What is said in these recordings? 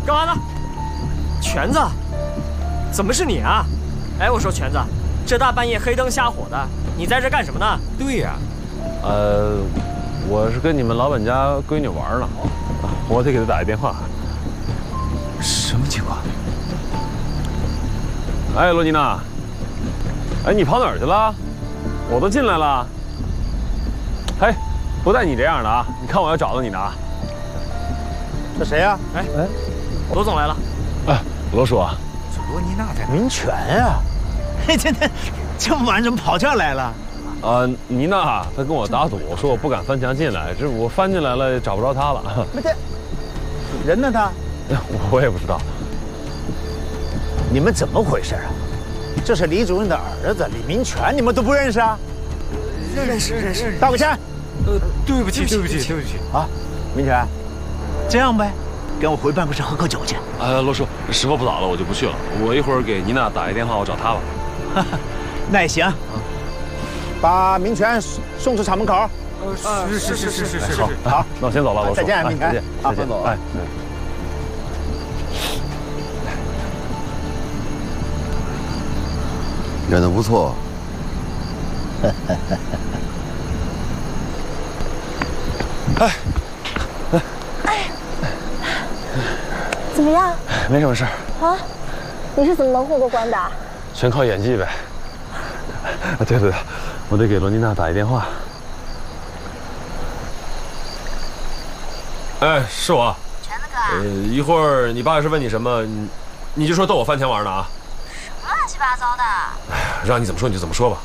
干嘛呢？全子，怎么是你啊？哎，我说全子，这大半夜黑灯瞎火的，你在这干什么呢？ 对呀，我是跟你们老板家闺女玩呢，我得给她打一电话。 什么情况？ 哎，罗妮娜，哎，你跑哪儿去了？我都进来了。嘿，不带你这样的啊！你看我要找到你呢啊！ 这谁呀？ 哎，罗总来了。 哎，罗叔啊， 这罗妮娜在哪？ 民权啊！嘿，这么晚怎么跑这儿来了？ 妮娜她跟我打赌，说我不敢翻墙进来，这我翻进来了，找不着她了。 不对，人呢？他？ 我也不知道。 你们怎么回事啊？这是李主任的儿子李民权，你们都不认识啊？ 认识。 道个歉。 对不起。 啊，民权，这样呗，跟我回办公室喝口酒去。 罗叔，时候不早了，我就不去了。我一会儿给妮娜打一电话，我找她吧。 那也行。把民权送出厂门口。 是。 好，那我先走了，罗叔。 再见，民权。 再见。哎。 演得不错。 怎么样？ 没什么事儿。 啊？你是怎么能过关的？ 全靠演技呗。对，我得给罗妮娜打一电话。哎，是我。 全子哥。 一会儿你爸要是问你什么，你就说逗我翻墙玩呢啊。 什么乱七八糟的？ 哎呀，让你怎么说你就怎么说吧。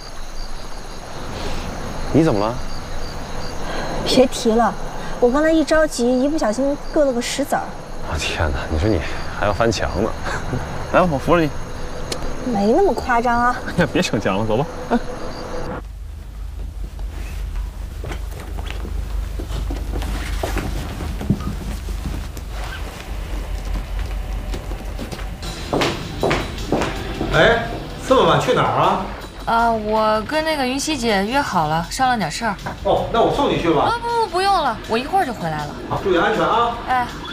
你怎么了？ 别提了，我刚才一着急，一不小心硌了个石子儿。 我天哪！你说你还要翻墙呢？来，我扶着你。 没那么夸张啊！ 哎呀，别逞强了，走吧。 哎，这么晚去哪儿啊？ 我跟那个云溪姐约好了，商量点事儿。 哦，那我送你去吧。 不用了，我一会儿就回来了。 好，注意安全啊！ 哎。